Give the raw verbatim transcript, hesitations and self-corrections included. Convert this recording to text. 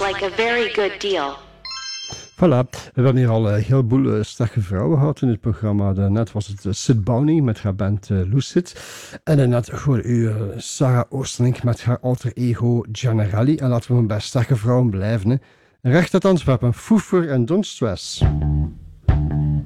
like a very good deal. Voilà, we hebben hier al een heleboel uh, sterke vrouwen gehad in het programma. Daarnet was het uh, Sid Bowney met haar band uh, Lucid. En daarnet hoorde u uh, Sarah Oosterlink met haar alter ego Gianarelli. En laten we bij sterke vrouwen blijven. Hè. Recht uit Antwerpen, Foefer en Don't Stress.